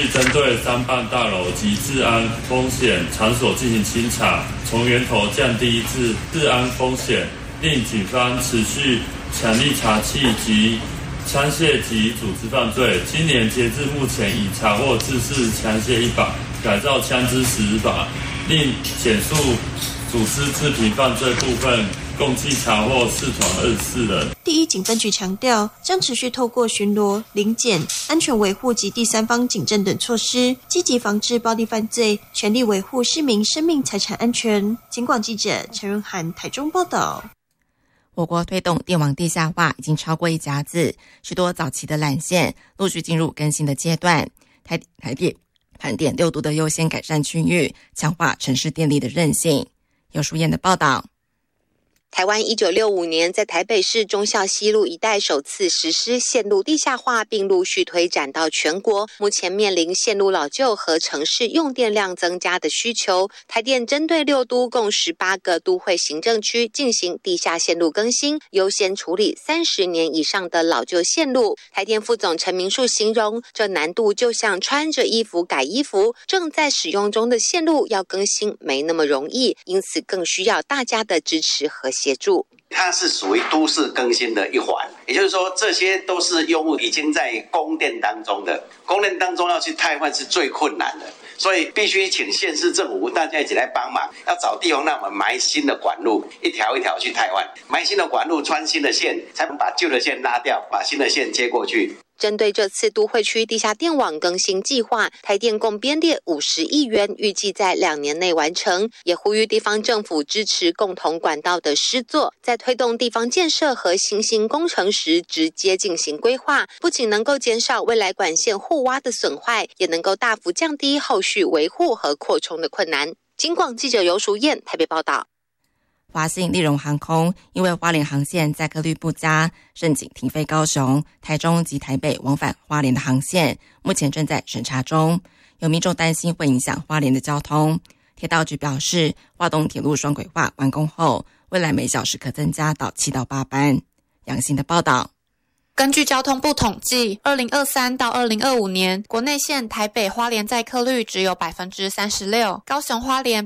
针对商办大楼及治安风险场所进行清查，从源头降低治安风险，令警方持续强力查缉及枪械及组织犯罪。今年截至目前，已查获制式枪械1把，改造枪支10把，令减速组织制品犯罪部分共计查获4团24人。 第一警分局强调，将持续透过巡逻、临检、安全维护及第三方警政等措施，积极防治暴力犯罪，全力维护市民生命财产安全。警广记者陈润涵台中报道。 我国推动电网地下化已经超过1甲子，许多早期的缆线陆续进入更新的阶段。台电盘点6都的优先改善区域，强化城市电力的韧性。有淑燕的报道。 台湾1965年在台北市忠孝西路一带首次实施线路地下化，并陆续推展到全国。目前面临线路老旧和城市用电量增加的需求，台电针对6都共18个都会行政区进行地下线路更新，优先处理30年以上的老旧线路。台电副总陈明树形容，这难度就像穿着衣服改衣服，正在使用中的线路要更新没那么容易，因此更需要大家的支持和协助。 它是属于都市更新的一环，也就是说这些都是用户已经在供电当中的，供电当中要去汰换是最困难的，所以必须请县市政府大家一起来帮忙，要找地方让我们埋新的管路，一条一条去汰换，埋新的管路，穿新的线，才能把旧的线拉掉，把新的线接过去。 针对这次都会区地下电网更新计划，台电共编列50亿元，预计在2年内完成，也呼吁地方政府支持共同管道的施作，在推动地方建设和新兴工程时直接进行规划，不仅能够减少未来管线互挖的损坏，也能够大幅降低后续维护和扩充的困难。警广记者游淑燕台北报道。 华信立荣航空因为花莲航线载客率不佳，申请停飞高雄、台中及台北往返花莲的航线，目前正在审查中。有民众担心会影响花莲的交通。铁道局表示，花东铁路双轨化完工后，未来每小时可增加到7到8班。杨欣的报道。 根据交通部统计 ,2023 到2025年，国内线台北花莲载客率只有 36%, 高雄花莲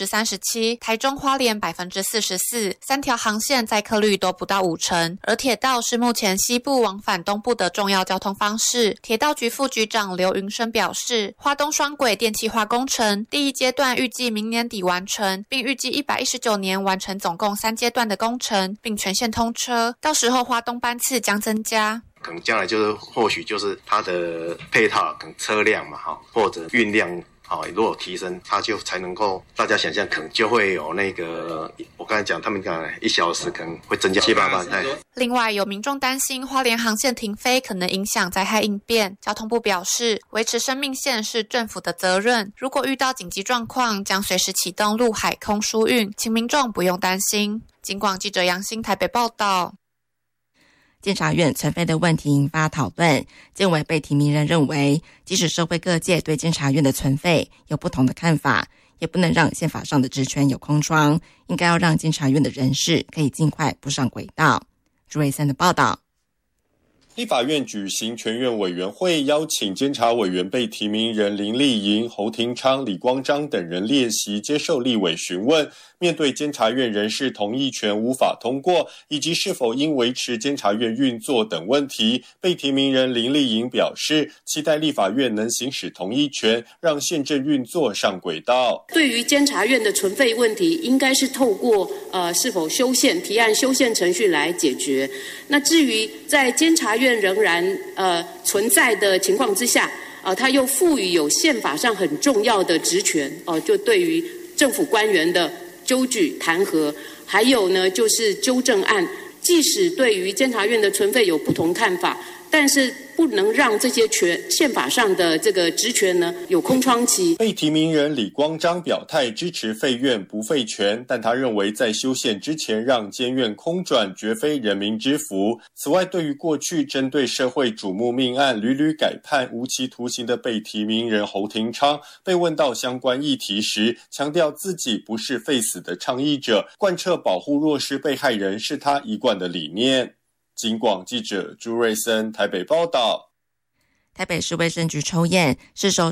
37%, 台中花莲 44%, 3条航线载客率都不到50%。而铁道是目前西部往返东部的重要交通方式。铁道局副局长刘云生表示，花东双轨电气化工程第一阶段预计明年底完成，并预计119年完成总共3阶段的工程，并全线通车。到时候花东班次将增加。 可能将来就是或许就是它的配套，可能车辆嘛，或者运量，如果提升，它就才能够大家想象，可能就会有那个我刚才讲，他们讲1小时可能会增加7、8班。 另外，有民众担心花莲航线停飞可能影响灾害应变，交通部表示，维持生命线是政府的责任，如果遇到紧急状况，将随时启动陆海空疏运，请民众不用担心。警广记者杨欣台北报道。 监察院存废的问题引发讨论，监委被提名人认为，即使社会各界对监察院的存废有不同的看法，也不能让宪法上的职权有空窗，应该要让监察院的人事可以尽快步上轨道。朱瑞森的报道。 立法院举行全院委员会，邀请监察委员被提名人林立莹、侯廷昌、李光章等人列席接受立委询问。面对监察院人事同意权无法通过，以及是否应维持监察院运作等问题，被提名人林立莹表示，期待立法院能行使同意权，让宪政运作上轨道。 对于监察院的存废问题，应该是透过是否修宪、提案修宪程序来解决。那至于在监察院仍然存在的情况之下，他又赋予有宪法上很重要的职权，就对于政府官员的纠举弹劾，还有呢就是纠正案，即使对于监察院的存废有不同看法，但是不能让这些宪法上的这个职权呢有空窗期。 被提名人李光章表态支持废院不废权，但他认为在修宪之前让监院空转绝非人民之福。此外，对于过去针对社会瞩目命案屡屡改判无期徒刑的被提名人侯廷昌，被问到相关议题时，强调自己不是废死的倡议者，贯彻保护弱势被害人是他一贯的理念。警广记者朱瑞森台北报道。 台北市卫生局抽验是首